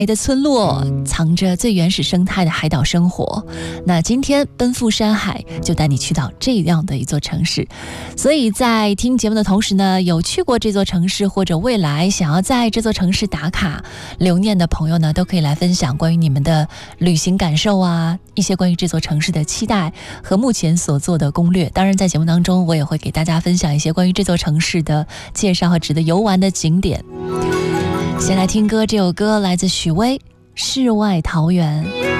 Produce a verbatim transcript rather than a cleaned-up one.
的村落藏着最原始生态的海岛生活。那今天奔赴山海，就带你去到这样的一座城市。所以在听节目的同时呢，有去过这座城市或者未来想要在这座城市打卡留念的朋友呢，都可以来分享关于你们的旅行感受啊，一些关于这座城市的期待和目前所做的攻略。当然在节目当中我也会给大家分享一些关于这座城市的介绍和值得游玩的景点。先来听歌，这首歌来自许巍，世外桃源。